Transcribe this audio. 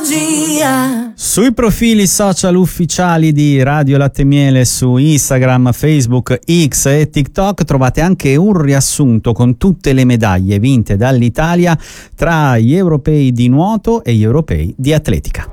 Sui profili social ufficiali di Radio Latte Miele su Instagram, Facebook, X e TikTok trovate anche un riassunto con tutte le medaglie vinte dall'Italia tra gli europei di nuoto e gli europei di atletica.